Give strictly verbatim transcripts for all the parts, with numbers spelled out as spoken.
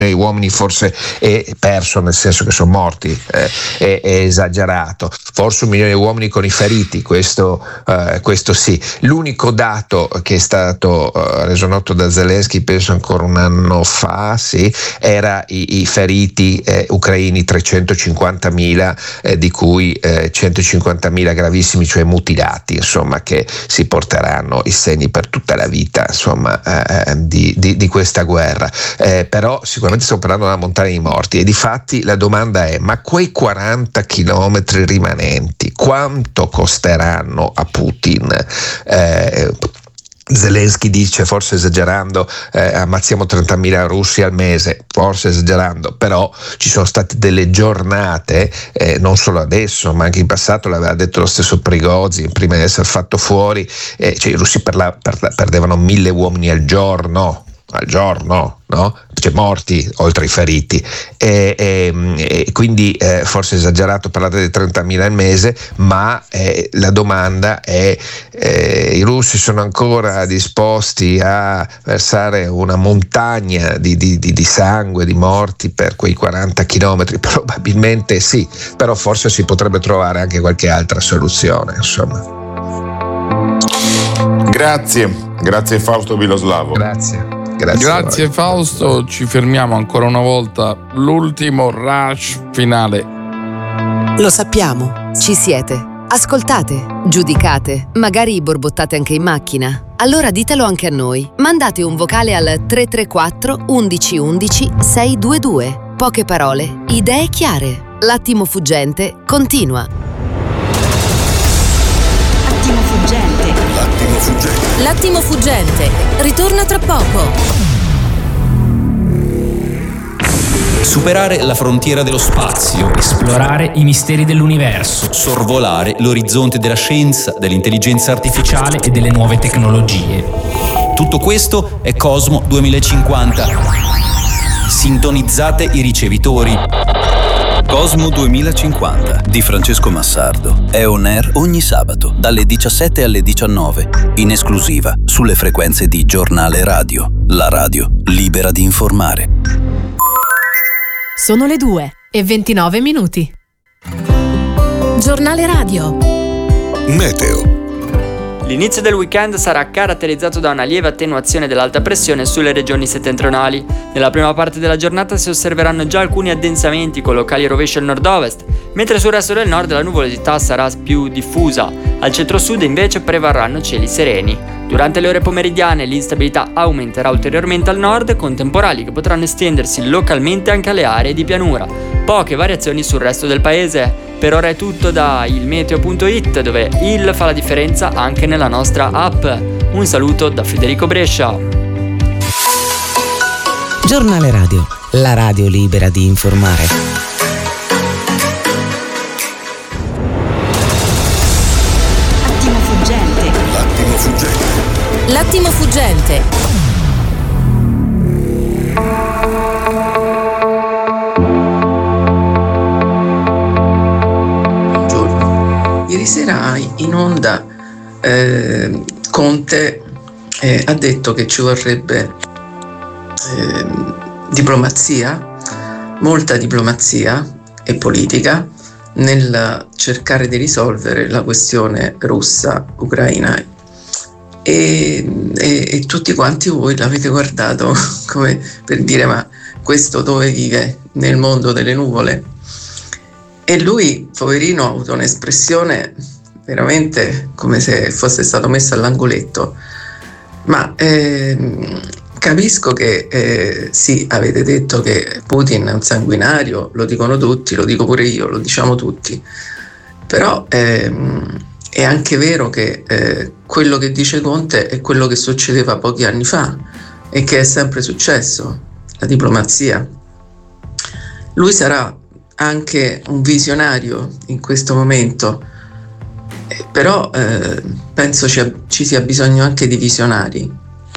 di uomini forse è perso, nel senso che sono morti, eh, è, è esagerato, forse un milione di uomini con i feriti, questo, eh, questo sì. L'unico dato che è stato eh, reso noto da Zelensky, penso ancora un anno fa, sì, era i, i feriti eh, ucraini trecentocinquantamila, eh, di cui eh, centocinquantamila gravissimi, cioè mutilati, insomma, che si porteranno i segni per tutta la vita, insomma, eh, di, di, di questa guerra. Eh, però sicuramente stiamo parlando di una montagna di morti, e difatti la domanda è: ma quei quaranta chilometri rimanenti quanto costeranno a Putin? Eh, Zelensky dice, forse esagerando, eh, ammazziamo trentamila russi al mese, forse esagerando, però ci sono state delle giornate, eh, non solo adesso ma anche in passato, l'aveva detto lo stesso Prigozhin prima di essere fatto fuori, eh, cioè i russi per la, per la, perdevano mille uomini al giorno, al giorno, no? Cioè morti oltre ai feriti, e, e, e quindi eh, forse esagerato parlare di trentamila al mese, ma eh, la domanda è: eh, i russi sono ancora disposti a versare una montagna di, di, di, di sangue, di morti per quei quaranta chilometri? Probabilmente sì, però forse si potrebbe trovare anche qualche altra soluzione, insomma. Grazie, grazie Fausto Biloslavo. Grazie. Grazie, Grazie Fausto, ci fermiamo ancora una volta, l'ultimo rush finale. Lo sappiamo, ci siete, ascoltate, giudicate, magari borbottate anche in macchina. Allora ditelo anche a noi, mandate un vocale al tre tre quattro undici undici seicentoventidue. Poche parole, idee chiare. L'attimo fuggente continua. Attimo fuggente. L'attimo fuggente. L'attimo fuggente ritorna tra poco. Superare la frontiera dello spazio, esplorare i misteri dell'universo, sorvolare l'orizzonte della scienza, dell'intelligenza artificiale e delle nuove tecnologie. Tutto questo è Cosmo duemilacinquanta. Sintonizzate i ricevitori. Cosmo duemilacinquanta di Francesco Massardo è on air ogni sabato dalle diciassette alle diciannove, in esclusiva sulle frequenze di Giornale Radio, la radio libera di informare. Sono le due e ventinove minuti. Giornale Radio. Meteo. L'inizio del weekend sarà caratterizzato da una lieve attenuazione dell'alta pressione sulle regioni settentrionali. Nella prima parte della giornata si osserveranno già alcuni addensamenti con locali rovesci al nord-ovest, mentre sul resto del nord la nuvolosità sarà più diffusa. Al centro-sud invece prevarranno cieli sereni. Durante le ore pomeridiane l'instabilità aumenterà ulteriormente al nord, con temporali che potranno estendersi localmente anche alle aree di pianura. Poche variazioni sul resto del paese. Per ora è tutto da il meteo punto it, dove il fa la differenza anche nella nostra app. Un saluto da Federico Brescia. Giornale Radio, la radio libera di informare. Attimo fuggente. L'attimo fuggente. L'attimo fuggente. Ieri sera in onda eh, Conte eh, ha detto che ci vorrebbe eh, diplomazia, molta diplomazia e politica nel cercare di risolvere la questione russa-ucraina, e, e, e tutti quanti voi l'avete guardato come per dire: ma questo dove vive? Nel mondo delle nuvole? E lui, poverino, ha avuto un'espressione veramente come se fosse stato messo all'angoletto. Ma ehm, capisco che eh, sì, avete detto che Putin è un sanguinario, lo dicono tutti, lo dico pure io, lo diciamo tutti, però ehm, è anche vero che eh, quello che dice Conte è quello che succedeva pochi anni fa e che è sempre successo, la diplomazia. Lui sarà anche un visionario in questo momento, eh, però eh, penso ci, ci sia bisogno anche di visionari.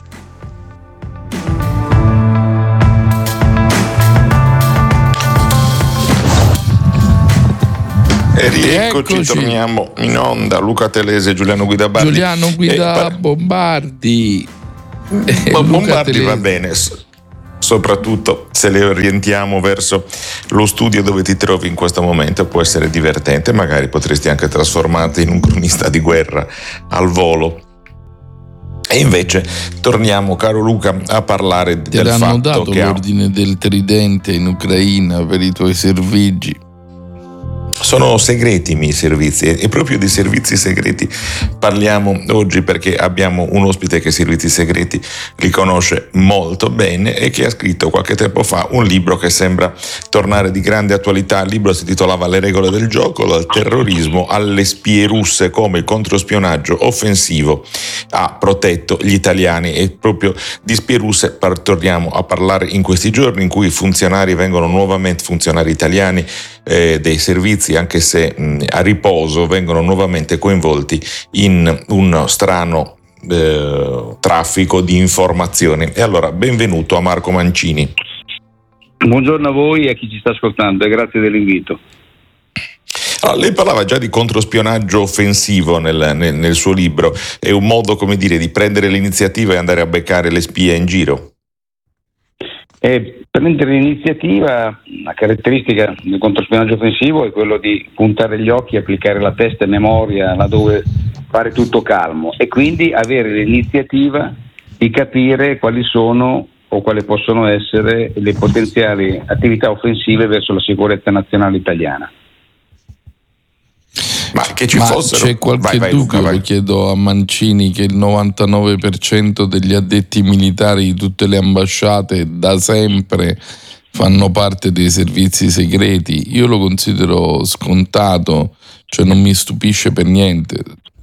E rieccoci, torniamo in onda. Luca Telese, Giuliano Guidabardi. Giuliano Guida eh, Bombardi. Bombardi va bene. soprattutto se le orientiamo verso lo studio dove ti trovi in questo momento, può essere divertente, magari potresti anche trasformarti in un cronista di guerra al volo. E invece torniamo, caro Luca, a parlare Ti del fatto hanno dato che l'ordine del tridente in Ucraina per i tuoi servigi. sono segreti i miei servizi, e proprio di servizi segreti parliamo oggi, perché abbiamo un ospite che i servizi segreti li conosce molto bene e che ha scritto qualche tempo fa un libro che sembra tornare di grande attualità. Il libro si intitolava Le regole del gioco, dal terrorismo alle spie russe, come il controspionaggio offensivo ha protetto gli italiani. E proprio di spie russe torniamo a parlare in questi giorni, in cui i funzionari vengono nuovamente, funzionari italiani eh, dei servizi, anche se mh, a riposo, vengono nuovamente coinvolti in uno strano eh, traffico di informazioni. E allora benvenuto a Marco Mancini. Buongiorno a voi e a chi ci sta ascoltando e grazie dell'invito. Allora, lei parlava già di controspionaggio offensivo nel, nel, nel suo libro. È un modo, come dire, di prendere l'iniziativa e andare a beccare le spie in giro? Eh, prendere l'iniziativa, la caratteristica del controspionaggio offensivo è quello di puntare gli occhi, applicare la testa e memoria laddove fare tutto calmo, e quindi avere l'iniziativa di capire quali sono o quali possono essere le potenziali attività offensive verso la sicurezza nazionale italiana. Ma che ci Ma fossero... c'è qualche vai, vai, dubbio, Luca, lo chiedo a Mancini, che il novantanove per cento degli addetti militari di tutte le ambasciate da sempre fanno parte dei servizi segreti? Io lo considero scontato, cioè non mi stupisce per niente.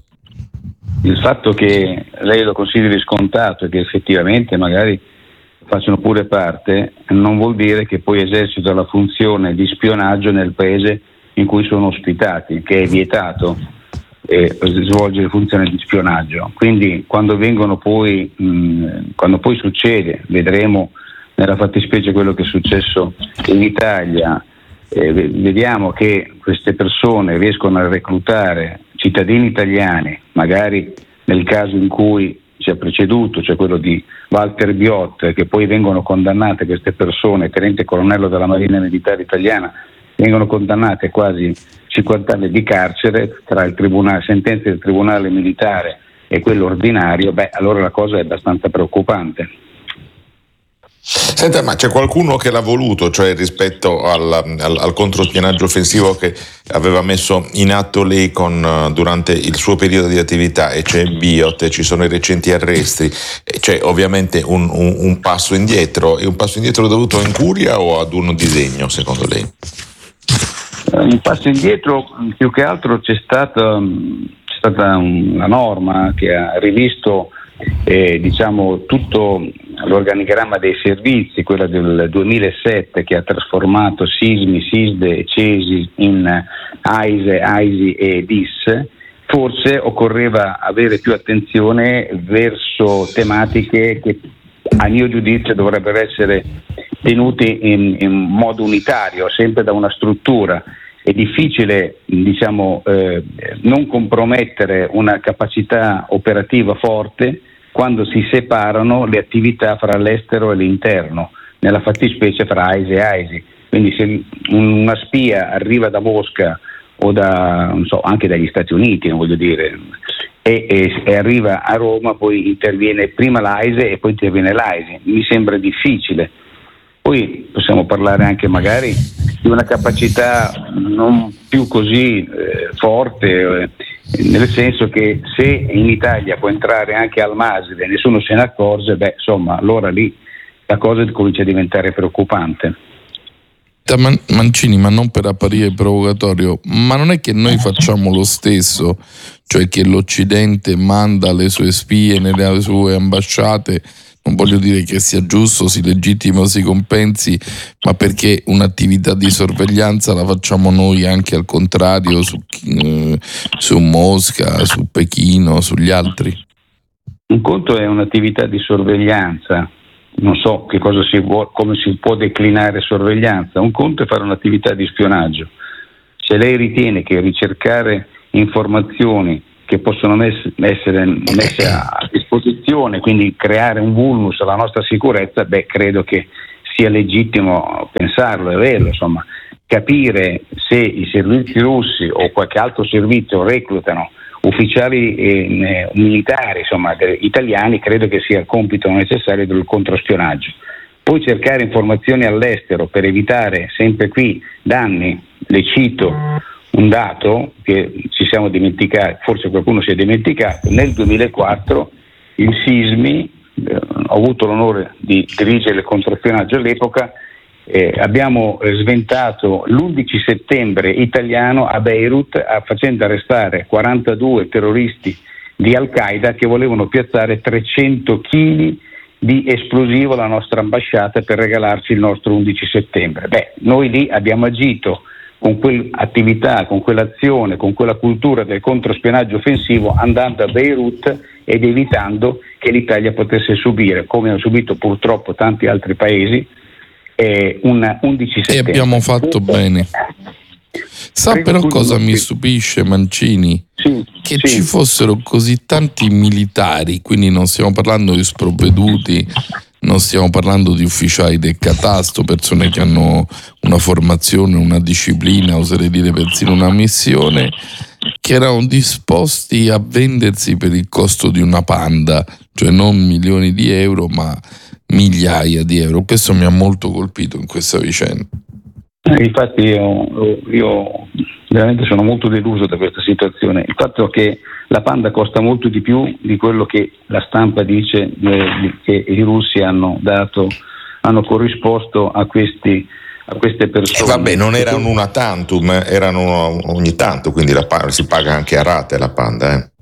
Il fatto che lei lo consideri scontato e che effettivamente magari facciano pure parte non vuol dire che poi esercitano la funzione di spionaggio nel paese in cui sono ospitati, che è vietato eh, svolgere funzioni di spionaggio. Quindi quando vengono poi mh, quando poi succede, vedremo nella fattispecie quello che è successo in Italia, eh, vediamo che queste persone riescono a reclutare cittadini italiani, magari nel caso in cui ci ha preceduto, cioè quello di Walter Biot, che poi vengono condannate queste persone, tenente colonnello della Marina Militare Italiana, vengono condannate quasi cinquanta anni di carcere tra il tribunale, sentenze del tribunale militare e quello ordinario. Beh, allora la cosa è abbastanza preoccupante. Senta, ma c'è qualcuno che l'ha voluto, cioè rispetto al, al, al controspionaggio offensivo che aveva messo in atto lei con, uh, durante il suo periodo di attività, e c'è Biot, e ci sono i recenti arresti, e c'è ovviamente un, un, un passo indietro, e un passo indietro dovuto a incuria o ad un disegno, secondo lei? Un passo indietro, più che altro c'è stata, c'è stata una norma che ha rivisto eh, diciamo tutto l'organigramma dei servizi, quella del duemilasette, che ha trasformato SISMI, SISDE e CESI in AISE, AISI e D I S. Forse occorreva avere più attenzione verso tematiche che a mio giudizio dovrebbero essere tenuti in, in modo unitario, sempre da una struttura. È difficile, diciamo, eh, non compromettere una capacità operativa forte quando si separano le attività fra l'estero e l'interno, nella fattispecie fra AISI e AISI. Quindi se una spia arriva da Mosca o da, non so, anche dagli Stati Uniti, non voglio dire, e, e, e arriva a Roma, poi interviene prima l'AISE e poi interviene l'AISI, mi sembra difficile. Poi possiamo parlare anche magari di una capacità non più così eh, forte, eh, nel senso che se in Italia può entrare anche Al Masri e nessuno se ne accorge, beh, insomma, allora lì la cosa comincia a diventare preoccupante. Man- Mancini, ma non per apparire provocatorio, ma non è che noi facciamo lo stesso, cioè che l'Occidente manda le sue spie nelle sue ambasciate? Non voglio dire che sia giusto, si legittima o si compensi, ma perché un'attività di sorveglianza la facciamo noi anche al contrario su, eh, su Mosca, su Pechino, sugli altri? Un conto è un'attività di sorveglianza, non so che cosa si può, come si può declinare sorveglianza. Un conto è fare un'attività di spionaggio. Se lei ritiene che ricercare informazioni che possono mess- essere messe a disposizione, quindi creare un vulnus alla nostra sicurezza, beh, credo che sia legittimo pensarlo, è vero, insomma, capire se i servizi russi o qualche altro servizio reclutano ufficiali e militari, insomma, italiani, credo che sia il compito necessario del controspionaggio. Poi cercare informazioni all'estero per evitare sempre qui danni. Le cito un dato che ci siamo dimenticati, forse qualcuno si è dimenticato: nel duemilaquattro il SISMI, eh, ho avuto l'onore di dirigere il controspionaggio all'epoca, eh, abbiamo sventato l'undici settembre italiano a Beirut, a, facendo arrestare quarantadue terroristi di Al-Qaeda che volevano piazzare trecento chili di esplosivo alla nostra ambasciata per regalarci il nostro undici settembre. Beh, noi lì abbiamo agito con quell'attività, con quell'azione, con quella cultura del controspionaggio offensivo, andando a Beirut ed evitando che l'Italia potesse subire, come hanno subito purtroppo tanti altri paesi, eh, un undici settembre. E abbiamo fatto bene. Sa Prego, però scusi, cosa sì. mi stupisce, Mancini? Sì, che sì. ci fossero così tanti militari, quindi non stiamo parlando di sprovveduti, non stiamo parlando di ufficiali del catasto, persone che hanno una formazione, una disciplina, oserei dire persino una missione, che erano disposti a vendersi per il costo di una Panda, cioè non milioni di euro ma migliaia di euro. Questo mi ha molto colpito in questa vicenda. Infatti io, io veramente sono molto deluso da questa situazione. Il fatto che la Panda costa molto di più di quello che la stampa dice eh, che i russi hanno dato, hanno corrisposto a questi a queste persone. E vabbè, non erano una tantum, erano ogni tanto, quindi la, si paga anche a rate la Panda. Eh.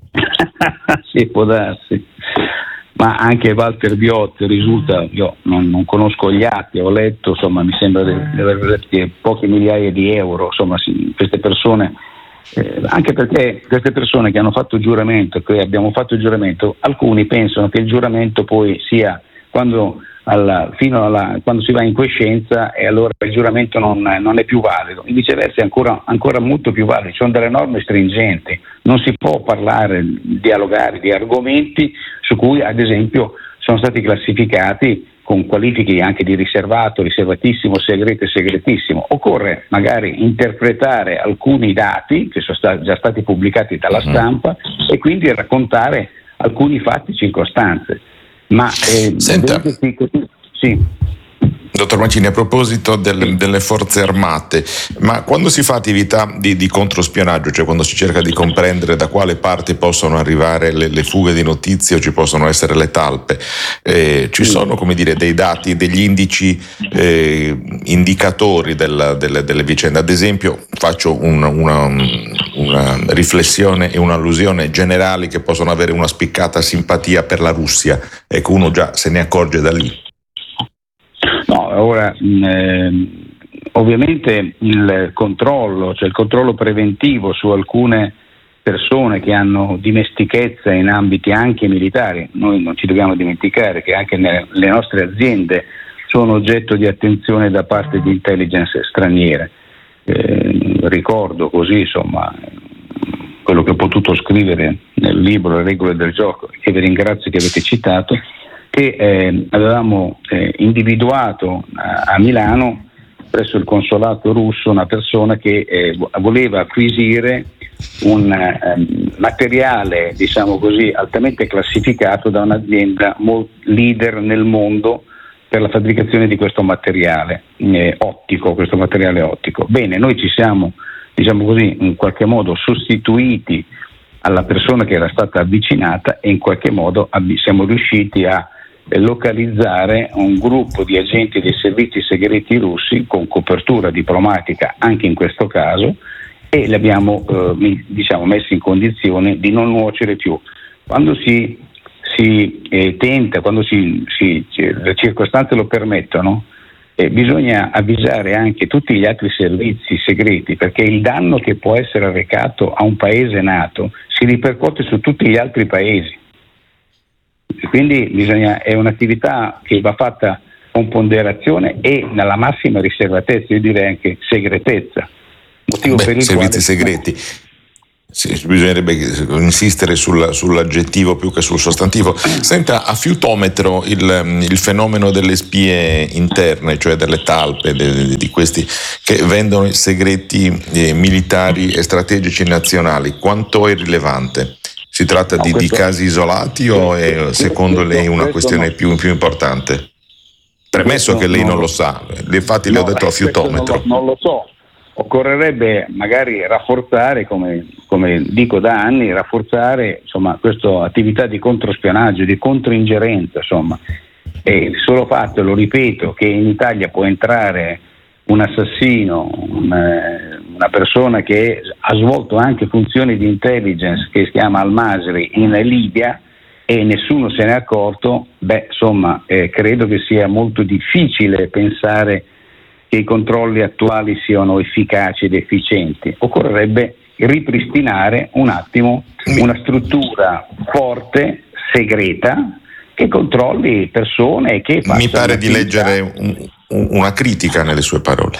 Sì, può darsi. Ma anche Walter Biot risulta, io non, non conosco gli atti, ho letto, insomma, mi sembra di aver letto poche migliaia di euro, insomma, sì, queste persone, eh, anche perché queste persone che hanno fatto il giuramento, che abbiamo fatto il giuramento, alcuni pensano che il giuramento poi sia quando, alla, fino alla, quando si va in quiescenza e allora il giuramento non, non è più valido, e viceversa è ancora, ancora molto più valido, ci sono delle norme stringenti, non si può parlare, dialogare di argomenti su cui ad esempio sono stati classificati con qualifiche anche di riservato, riservatissimo, segreto e segretissimo. Occorre magari interpretare alcuni dati che sono stati, già stati pubblicati dalla stampa e quindi raccontare alcuni fatti, circostanze. Ma eh, Senta, sì, sì. Dottor Mancini, a proposito del, delle forze armate, ma quando si fa attività di, di controspionaggio, cioè quando si cerca di comprendere da quale parte possono arrivare le, le fughe di notizie o ci possono essere le talpe, eh, ci sono, come dire, dei dati, degli indici eh, indicatori della, delle, delle vicende? Ad esempio, faccio un, una, una riflessione e un'allusione generali che possono avere una spiccata simpatia per la Russia, ecco, uno già se ne accorge da lì. No, ora eh, ovviamente il controllo, cioè il controllo preventivo su alcune persone che hanno dimestichezza in ambiti anche militari, noi non ci dobbiamo dimenticare che anche nelle, le nostre aziende sono oggetto di attenzione da parte di intelligence straniere. Eh, ricordo così, insomma, quello che ho potuto scrivere nel libro Le regole del gioco, che vi ringrazio che avete citato, che eh, avevamo eh, individuato a, a Milano presso il consolato russo una persona che eh, voleva acquisire un eh, materiale, diciamo così, altamente classificato da un'azienda mo- leader nel mondo per la fabbricazione di questo materiale eh, ottico, questo materiale ottico. Bene, noi ci siamo, diciamo così, in qualche modo sostituiti alla persona che era stata avvicinata e in qualche modo ab- siamo riusciti a localizzare un gruppo di agenti dei servizi segreti russi con copertura diplomatica anche in questo caso e li abbiamo eh, diciamo messi in condizione di non nuocere più. Quando si, si eh, tenta, quando si, si, le circostanze lo permettono, eh, bisogna avvisare anche tutti gli altri servizi segreti, perché il danno che può essere arrecato a un paese nato si ripercuote su tutti gli altri paesi. Quindi bisogna, è un'attività che va fatta con ponderazione e nella massima riservatezza, io direi anche segretezza. Motivo Beh, per il servizi quale, segreti. Sì, bisognerebbe insistere sul, sull'aggettivo più che sul sostantivo. Senta, a fiutometro il, il fenomeno delle spie interne, cioè delle talpe, de, di questi che vendono i segreti eh, militari e strategici nazionali, quanto è rilevante? Si tratta no, di, questo, di casi isolati o è secondo lei una questione no. più, più importante? Premesso questo che lei non lo, lo sa, infatti no, le ho detto a fiutometro. Non lo, non lo so. Occorrerebbe magari rafforzare, come, come dico da anni, rafforzare insomma questa attività di controspionaggio, di controingerenza, insomma. E il solo fatto, lo ripeto, che in Italia può entrare un assassino, una, una persona che ha svolto anche funzioni di intelligence, che si chiama Al-Masri, in Libia, e nessuno se ne è accorto, beh, insomma, eh, credo che sia molto difficile pensare che i controlli attuali siano efficaci ed efficienti. Occorrerebbe ripristinare un attimo una struttura forte, segreta, che controlli persone e che mi pare di leggere un, un, una critica nelle sue parole.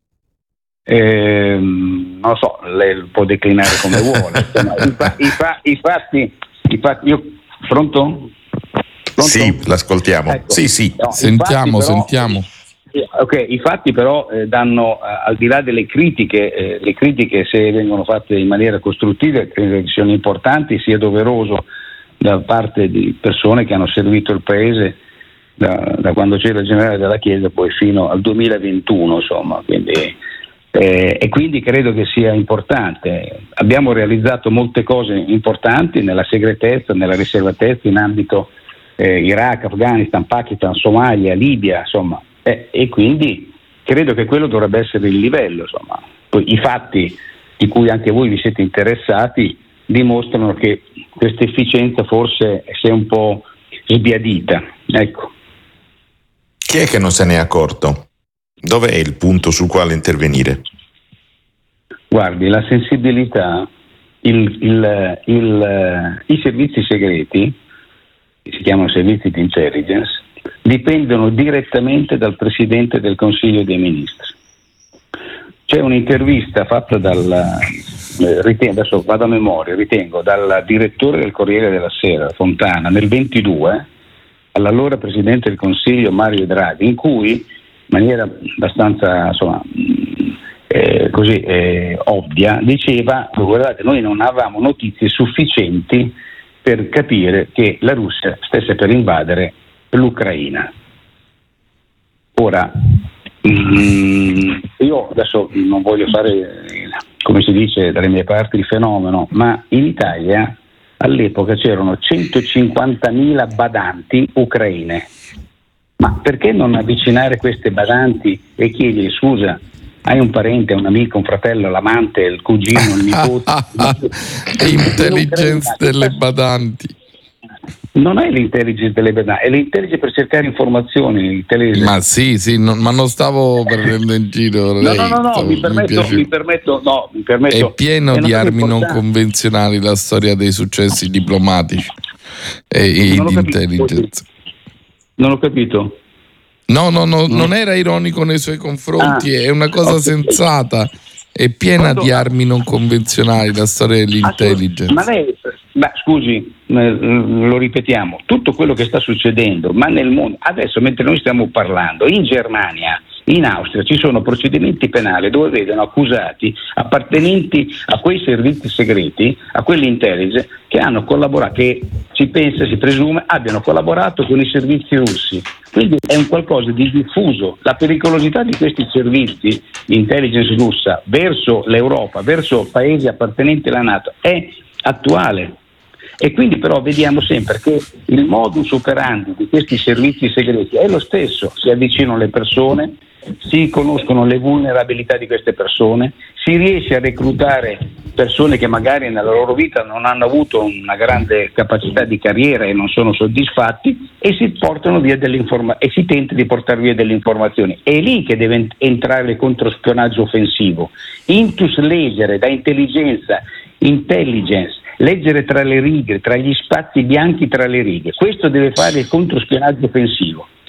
Eh, non lo so, lei può declinare come vuole. Insomma, i, fa, i, fa, i fatti, i fatti io, pronto? Pronto? Sì, l'ascoltiamo. Ecco, sì, sì. No, sentiamo, però, sentiamo. Ok, i fatti però eh, danno, eh, al di là delle critiche, eh, le critiche se vengono fatte in maniera costruttiva credo che siano importanti, sia doveroso da parte di persone che hanno servito il paese da, da quando c'era il generale della Chiesa poi fino al duemilaventuno, insomma, quindi, eh, e quindi credo che sia importante. Abbiamo realizzato molte cose importanti nella segretezza, nella riservatezza in ambito eh, Iraq, Afghanistan, Pakistan, Somalia, Libia, insomma. Eh, e quindi credo che quello dovrebbe essere il livello, insomma. Poi i fatti di cui anche voi vi siete interessati dimostrano che questa efficienza forse si è un po' sbiadita. Ecco. Chi è che non se ne è accorto? Dov'è il punto sul quale intervenire? Guardi, la sensibilità, il, il, il, i servizi segreti, si chiamano servizi di intelligence, dipendono direttamente dal Presidente del Consiglio dei Ministri. C'è un'intervista fatta dal, eh, ritengo, adesso vado a memoria, ritengo, dal direttore del Corriere della Sera, Fontana, nel ventidue, all'allora Presidente del Consiglio Mario Draghi, in cui, in maniera abbastanza, insomma, eh, così eh, ovvia, diceva: guardate, noi non avevamo notizie sufficienti per capire che la Russia stesse per invadere l'Ucraina. Ora, mm, io adesso non voglio fare, come si dice dalle mie parti, il fenomeno, ma in Italia all'epoca c'erano centocinquantamila badanti ucraine. Ma perché non avvicinare queste badanti e chiedergli: scusa, hai un parente, un amico, un fratello, l'amante, il cugino, il nipote? Intelligence delle badanti. Non è l'intelligence delle badanti, è l'intelligence per cercare informazioni. Ma sì, sì, non, ma non stavo prendendo in giro. No, no, no, no, mi permetto, mi, mi permetto, no, mi permetto. È pieno di armi non convenzionali la storia dei successi diplomatici e, e di intelligence. Non ho capito. No, no, no, non era ironico nei suoi confronti, ah, è una cosa okay. sensata. È piena Quando... di armi non convenzionali la storia dell'intelligence. Ma lei, ma scusi, lo ripetiamo, tutto quello che sta succedendo, ma nel mondo, adesso mentre noi stiamo parlando, in Germania, in Austria ci sono procedimenti penali dove vedono accusati appartenenti a quei servizi segreti, a quelli intelligence, che hanno collaborato, che si pensa, si presume, abbiano collaborato con i servizi russi. Quindi è un qualcosa di diffuso. La pericolosità di questi servizi di intelligence russa verso l'Europa, verso paesi appartenenti alla NATO, è attuale. E quindi però vediamo sempre che il modus operandi di questi servizi segreti è lo stesso: si avvicinano alle persone, si conoscono le vulnerabilità di queste persone, si riesce a reclutare persone che magari nella loro vita non hanno avuto una grande capacità di carriera e non sono soddisfatti, e si portano via delle informa- e si tenta di portare via delle informazioni. È lì che deve entrare il controspionaggio offensivo. Intus leggere da intelligenza, intelligence, leggere tra le righe, tra gli spazi bianchi tra le righe. Questo deve fare il controspionaggio offensivo.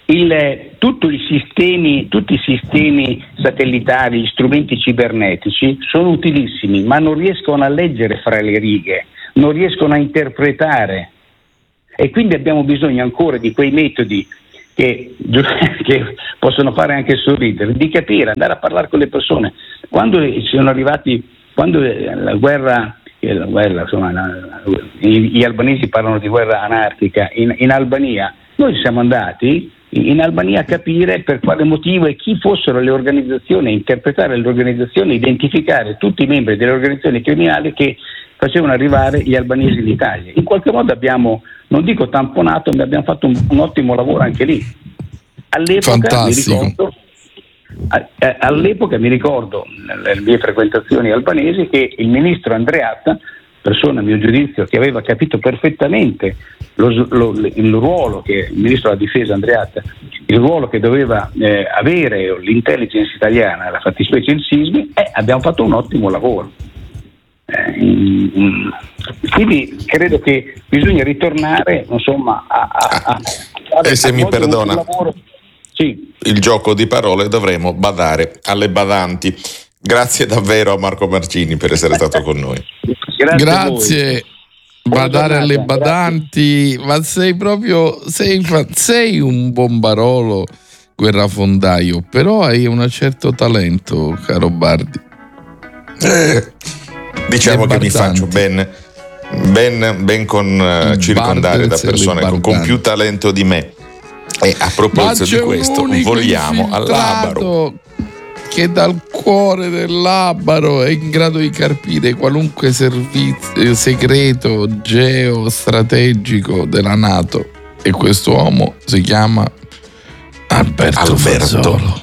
il, tutto i sistemi, tutti i sistemi satellitari, gli strumenti cibernetici sono utilissimi, ma non riescono a leggere fra le righe, non riescono a interpretare, e quindi abbiamo bisogno ancora di quei metodi che, che possono fare anche sorridere, di capire, andare a parlare con le persone. Quando sono arrivati, quando la guerra, la guerra insomma, la, gli albanesi parlano di guerra anarchica in, in Albania, noi siamo andati in Albania a capire per quale motivo e chi fossero le organizzazioni, interpretare le organizzazioni, identificare tutti i membri delle organizzazioni criminali che facevano arrivare gli albanesi in Italia. In qualche modo abbiamo, non dico tamponato, ma abbiamo fatto un, un ottimo lavoro anche lì. All'epoca mi ricordo, a, a, all'epoca mi ricordo nelle mie frequentazioni albanesi che il ministro Andreatta, persona a mio giudizio che aveva capito perfettamente lo, lo, il ruolo che il ministro della difesa Andreatta, il ruolo che doveva eh, avere l'intelligence italiana, la fattispecie il SISMI, eh, abbiamo fatto un ottimo lavoro. Eh, in, in, quindi credo che bisogna ritornare insomma a, a, a, a e se mi perdona lavoro. Sì. Il gioco di parole, dovremo badare alle badanti. Grazie davvero a Marco Marcini per essere stato con noi. Grazie, grazie. Badare alle badanti, grazie. Ma sei proprio sei, sei un bombarolo guerrafondaio, però hai un certo talento, caro Bardi. Eh, diciamo che mi faccio ben, ben, ben con, uh, circondare da persone con, con più talento di me. E a proposito di questo, voliamo all'Abaro, che dal cuore dell'Abaro è in grado di carpire qualunque servizio segreto geostrategico della NATO, e questo uomo si chiama Alberto, Alberto. Fazzolo.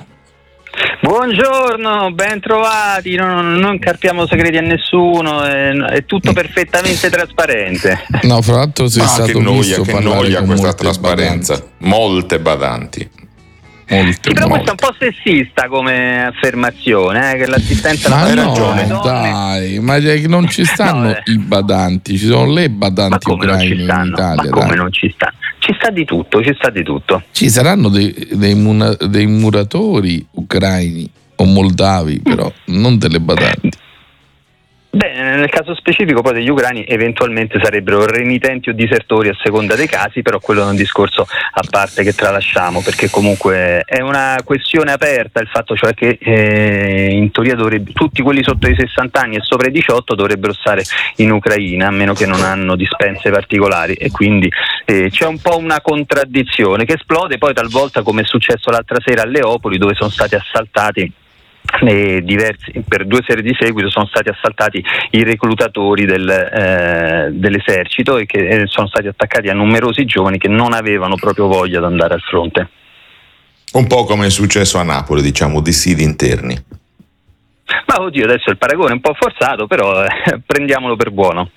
Buongiorno, ben trovati, non, non carpiamo segreti a nessuno, è, è tutto perfettamente trasparente. No, fra l'altro sei ah, stato che noia, visto che parlare noia con questa trasparenza, badanti. molte badanti. Molte, sì, però molte. questo è un po' sessista come affermazione, eh, che l'assistenza ma la no, ragione, dai, ma non ci stanno no, eh. i badanti, ci sono le badanti ucraine in Italia. Ma come dai. non ci stanno? Ci sta di tutto, ci sta di tutto. Ci saranno dei, dei, muna, dei muratori ucraini o moldavi, però non delle badanti. Beh, nel caso specifico poi degli ucraini eventualmente sarebbero renitenti o disertori a seconda dei casi, però quello è un discorso a parte che tralasciamo, perché comunque è una questione aperta il fatto cioè che eh, in teoria dovrebbe, tutti quelli sotto i sessanta anni e sopra i diciotto dovrebbero stare in Ucraina, a meno che non hanno dispense particolari, e quindi eh, c'è un po' una contraddizione che esplode poi talvolta, come è successo l'altra sera a Leopoli, dove sono stati assaltati E diversi, per due serie di seguito sono stati assaltati i reclutatori del, eh, dell'esercito e che eh, sono stati attaccati a numerosi giovani che non avevano proprio voglia di andare al fronte. Un po' come è successo a Napoli, diciamo, dissidi interni. Ma oddio, adesso il paragone è un po' forzato, però eh, prendiamolo per buono.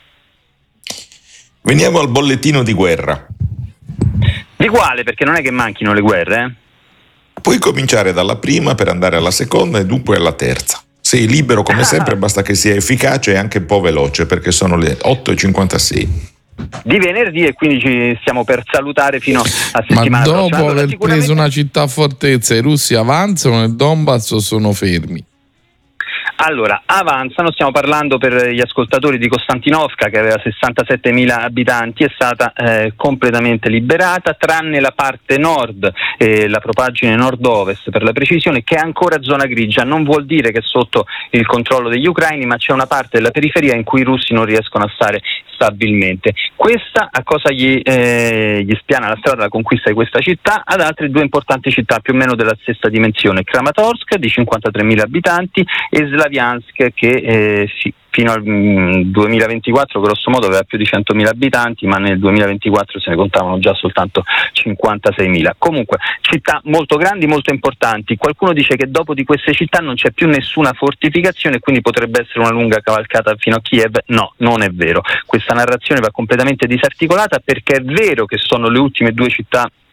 Veniamo al bollettino di guerra. Di quale? Perché non è che manchino le guerre, eh? Puoi cominciare dalla prima per andare alla seconda e dunque alla terza. Sei libero come sempre, basta che sia efficace e anche un po' veloce, perché sono le otto e cinquantasei. Di venerdì, e quindi ci stiamo per salutare fino a settimana Ma dopo prossima. Allora, aver sicuramente... preso una città fortezza, i russi avanzano nel Donbass o sono fermi? Allora, avanzano, stiamo parlando per gli ascoltatori di Costantinovka, che aveva sessantasettemila abitanti, è stata eh, completamente liberata, tranne la parte nord, eh, la propaggine nord-ovest per la precisione, che è ancora zona grigia. Non vuol dire che è sotto il controllo degli ucraini, ma c'è una parte della periferia in cui i russi non riescono a stare stabilmente. Questa a cosa gli, eh, gli spiana la strada alla conquista di questa città? Ad altre due importanti città più o meno della stessa dimensione, Kramatorsk di cinquantatremila abitanti e Slaviansk che eh, sì, fino al mm, duemilaventiquattro grosso modo aveva più di centomila abitanti, ma nel duemilaventiquattro se ne contavano già soltanto cinquantaseimila. Comunque città molto grandi, molto importanti. Qualcuno dice che dopo di queste città non c'è più nessuna fortificazione, quindi potrebbe essere una lunga cavalcata fino a Kiev. No, non è vero. Questa narrazione va completamente disarticolata, perché è vero che sono le ultime due città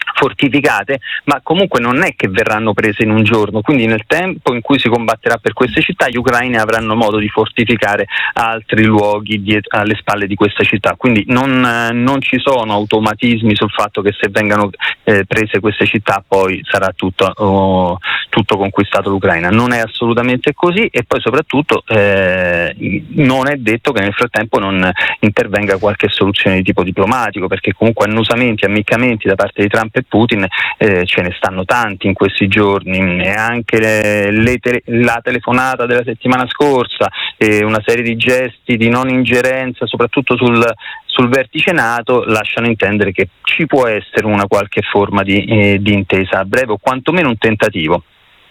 fortificate, ma comunque non è che verranno prese in un giorno, quindi nel tempo in cui si combatterà per queste città gli ucraini avranno modo di fortificare altri luoghi diet- alle spalle di questa città, quindi non, eh, non ci sono automatismi sul fatto che se vengano eh, prese queste città poi sarà tutto, oh, tutto conquistato l'Ucraina, non è assolutamente così, e poi soprattutto eh, non è detto che nel frattempo non intervenga qualche soluzione di tipo diplomatico, perché comunque annusamenti, ammiccamenti da parte di Trump e Putin eh, ce ne stanno tanti in questi giorni, e anche le, le tele, la telefonata della settimana scorsa, eh, una serie di gesti di non ingerenza soprattutto sul, sul vertice NATO lasciano intendere che ci può essere una qualche forma di, eh, di intesa a breve, o quantomeno un tentativo.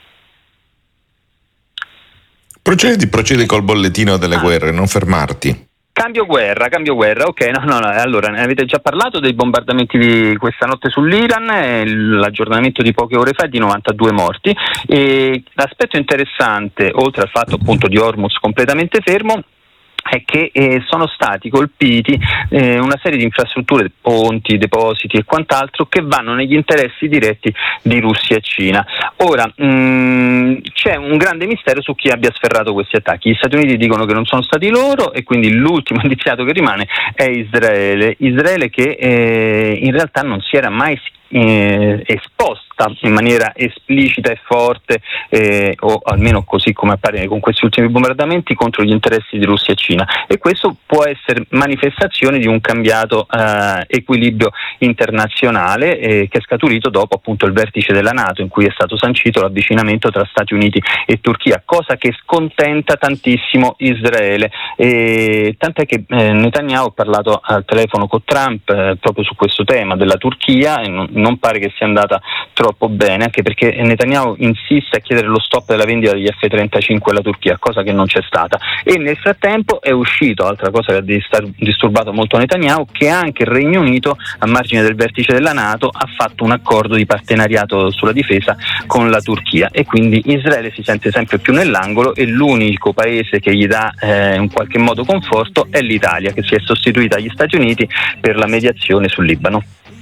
Procedi, procedi col bollettino delle ah. guerre, non fermarti. Cambio guerra, cambio guerra, ok, no, no, no, allora ne avete già parlato dei bombardamenti di questa notte sull'Iran, eh, l'aggiornamento di poche ore fa è di novantadue morti, e l'aspetto interessante, oltre al fatto appunto di Hormuz completamente fermo, è che eh, sono stati colpiti eh, una serie di infrastrutture, ponti, depositi e quant'altro che vanno negli interessi diretti di Russia e Cina. Ora mh, c'è un grande mistero su chi abbia sferrato questi attacchi. Gli Stati Uniti dicono che non sono stati loro, e quindi l'ultimo indiziato che rimane è Israele. Israele che eh, in realtà non si era mai eh, esposta in maniera esplicita e forte, eh, o almeno così come appare con questi ultimi bombardamenti, contro gli interessi di Russia e Cina, e questo può essere manifestazione di un cambiato eh, equilibrio internazionale eh, che è scaturito dopo appunto il vertice della NATO, in cui è stato sancito l'avvicinamento tra Stati Uniti e Turchia, cosa che scontenta tantissimo Israele, e tant'è che eh, Netanyahu ha parlato al telefono con Trump eh, proprio su questo tema della Turchia, e non, non pare che sia andata troppo bene, anche perché Netanyahu insiste a chiedere lo stop della vendita degli F trentacinque alla Turchia, cosa che non c'è stata, e nel frattempo è uscito, altra cosa che ha disturbato molto Netanyahu, che anche il Regno Unito, a margine del vertice della NATO, ha fatto un accordo di partenariato sulla difesa con la Turchia, e quindi Israele si sente sempre più nell'angolo, e l'unico paese che gli dà eh, in qualche modo conforto è l'Italia, che si è sostituita agli Stati Uniti per la mediazione sul Libano.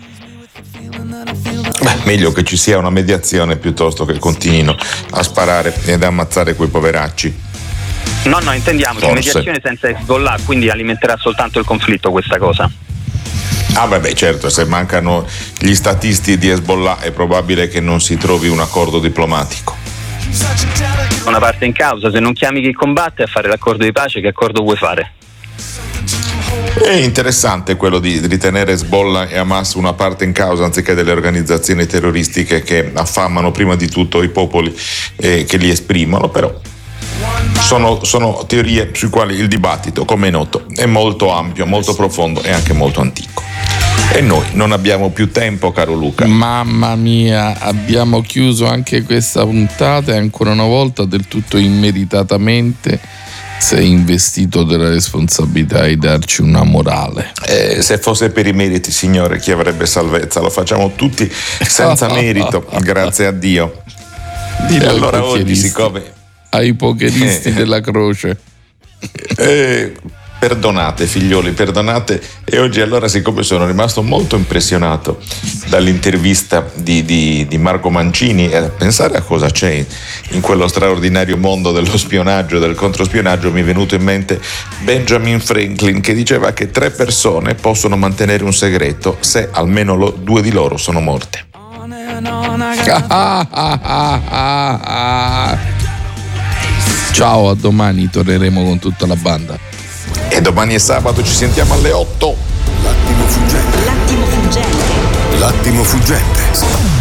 Beh, meglio che ci sia una mediazione piuttosto che continuino a sparare ed ammazzare quei poveracci. No, no, intendiamoci, Forse. mediazione senza Hezbollah, quindi alimenterà soltanto il conflitto questa cosa. Ah beh, beh, certo, se mancano gli statisti di Hezbollah è probabile che non si trovi un accordo diplomatico. Una parte in causa, se non chiami chi combatte a fare l'accordo di pace, che accordo vuoi fare? È interessante quello di ritenere Hezbollah e Hamas una parte in causa anziché delle organizzazioni terroristiche che affamano prima di tutto i popoli eh, che li esprimono, però sono, sono teorie sui quali il dibattito, come è noto, è molto ampio, molto profondo e anche molto antico. E noi non abbiamo più tempo, caro Luca. Mamma mia, abbiamo chiuso anche questa puntata e ancora una volta del tutto immeritatamente sei investito della responsabilità di darci una morale. Eh, se fosse per i meriti, signore, chi avrebbe salvezza? Lo facciamo tutti senza merito, grazie a Dio. Dillo e allora oggi, siccome ai pokeristi della croce, eh, perdonate figlioli, perdonate. E oggi allora, siccome sono rimasto molto impressionato dall'intervista di, di, di Marco Mancini, e a pensare a cosa c'è in quello straordinario mondo dello spionaggio e del controspionaggio, mi è venuto in mente Benjamin Franklin, che diceva che tre persone possono mantenere un segreto se almeno lo, due di loro sono morte. Ciao, a domani torneremo con tutta la banda. E domani è sabato, ci sentiamo alle otto. L'attimo fuggente. L'attimo fuggente. L'attimo fuggente.